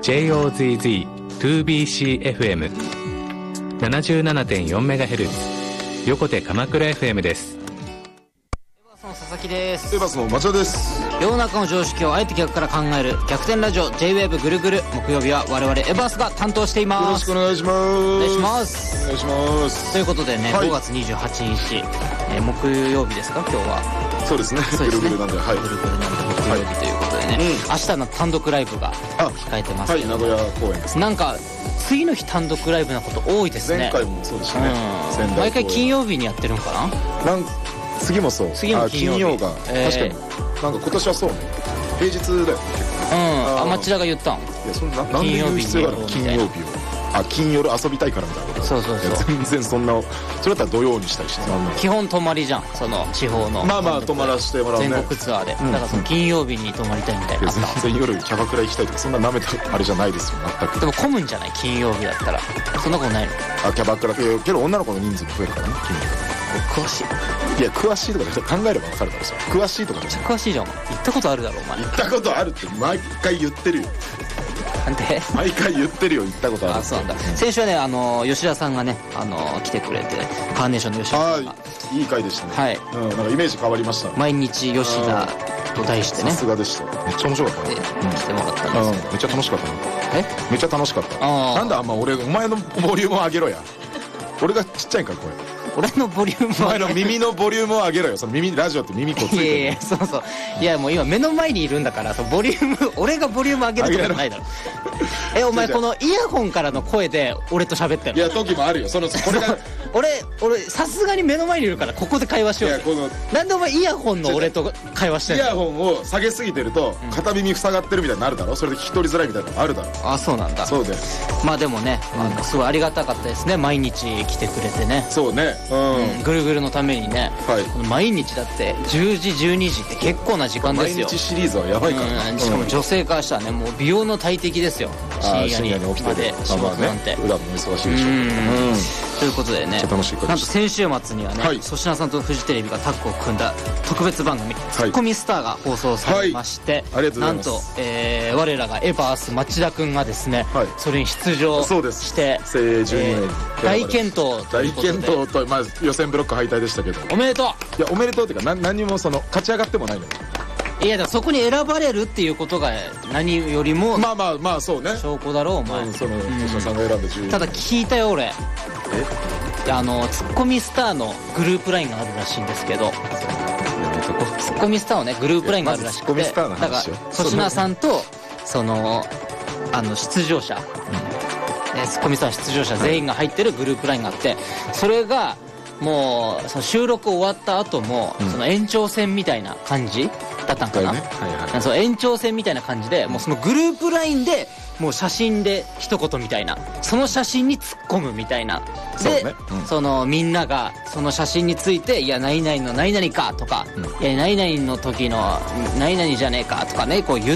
JOZZ2BCFM77.4MHz 横手鎌倉 FM です。 佐々木です。 エバスの町田です。 世の中の常識をあえて逆から考える逆転ラジオ J-WAVE ぐるぐる、木曜日は我々エバースが担当しています。 よろしくお願いします。 お願いします。 お願いします。 ということでね、 はい、 5月28日、木曜日ですか今日は。 そうですね。ぐるぐるなんで、はい。 ぐるぐるなんで木曜日ということでね、明日の単独ライブが控えてますけど、 はい、名古屋公演です。 なんか次の日単独ライブなこと多いですね。 前回もそうでしたね。 毎回金曜日にやってるのかな。 次もそう。 次も金曜日。 が、確かになんか今年はそうね、平日だよね。 町田が言ったん。いや、そんな金曜日に金曜日を金夜遊びたいからみたいなこと。 そう全然そんな、それだったら土曜にしたりして、 基本泊まりじゃん、その地方の。 まあまあ泊まらせてもらうね、 全国ツアーで。だからその金曜日に泊まりたいみたいな。 全然夜キャバクラ行きたいとかそんな舐めたあれじゃないですよ、全く。 でも混むんじゃない、金曜日だったら。そんなことないの。 キャバクラけど女の子の人数も増えるからね、金曜日。 詳しい。 いや、詳しいとかじゃ考えれば分かるだろ。詳しいとかじゃ詳しいじゃん。行ったことあるだろお前。 行ったことあるって毎回言ってるよ。 なんで毎回言ってるよ、行ったことある。 あ、そうなんだ。先週はね、吉田さんがね、来てくれて、カーネーションの吉田さんが。 いい回でしたね。 はい。 なんかイメージ変わりました。 毎日吉田と題してね。 さすがでした。めっちゃ面白かったね。 来てもらったんですけど。 めっちゃ楽しかったな。めっちゃ楽しかった。なんだ、お前のボリュームを上げろや。俺がちっちゃいから、これ。 俺のボリュームお前の耳のボリュームを上げろよ。その耳、ラジオって耳こうついてる。 いやそうそう。いやもう今目の前にいるんだから、そのボリューム、俺がボリューム上げるとかないだろ。お前このイヤホンからの声で俺と喋ってるの。 いや、時もあるよ。これが。 俺さすがに目の前にいるからここで会話しようぜ。なんでお前イヤホンの俺と会話してんの。 イヤホンを下げすぎてると片耳塞がってるみたいになるだろ。それで聞き取りづらいみたいなのあるだろ。 あ、そうなんだ。 そうで。 まあでもね、すごいありがたかったですね。毎日来てくれてね。 そうね。 ぐるぐるのためにね。毎日だって10時12時って結構な時間ですよ。 毎日シリーズはやばいから。 しかも女性からしたらね、もう美容の大敵ですよ。深夜に起きて仕事なんて。 普段も忙しいでしょ。 ということでね、 楽しい。 なんと先週末にはね、粗品さんとフジテレビがタッグを組んだ特別番組「ツッコミスター」が放送されまして、なんと我らがエバース町田くんがですね、それに出場して大健闘ということで。 大健闘と、まあ予選ブロック敗退でしたけど、 おめでとう。 いや、おめでとうっていうか、何も勝ち上がってもないのよ。 いや、でもそこに選ばれるっていうことが何よりもまあそうね、 証拠だろうお前。 その粗品さんが選んだ10位。 ただ聞いたよ俺。ツッコミスターのグループラインがあるらしいんですけど、ツッコミスターのねグループラインがあるらしくて、だから粗品さんとその出場者、ツッコミスターの出場者全員が入ってるグループラインがあって、それがもうその収録終わった後もその延長戦みたいな感じだったんかな。その延長戦みたいな感じで、もうそのグループラインでもう写真で一言みたいな、その写真に突っ込むみたいなで、そのみんながその写真について、いや何々の何々かとか、いや何々の時の何々じゃねえかとかね、こう言って、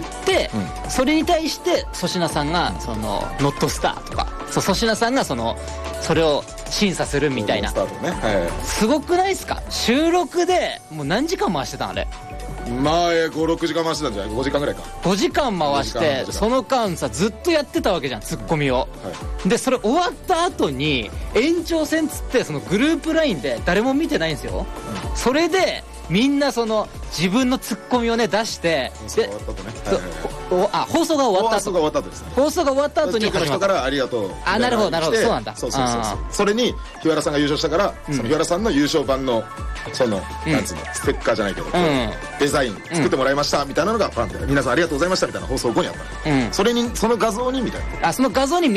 それに対して粗品さんがそのノットスターとか、粗品さんがそれを審査するみたいな。すごくないですか。収録でもう何時間回してたんあれ。 まあ5、6時間回してたんじゃない。5時間ぐらいか。 5時間回して、その間さずっとやってたわけじゃん、ツッコミを。でそれ終わった後に延長戦つって、そのグループラインで誰も見てないんですよ。それでみんなその自分のツッコミをね出して、放送が終わった後。放送が終わった後にの人からありがとう。 あ、なるほどなるほど、そうなんだ。 それに日原さんが優勝したから、その日原さんの優勝版のそのなんつうのステッカーじゃないけどデザイン作ってもらいましたみたいなのがパンって、皆さんありがとうございましたみたいな放送後にあった。それにその画像にみたいな、 その画像に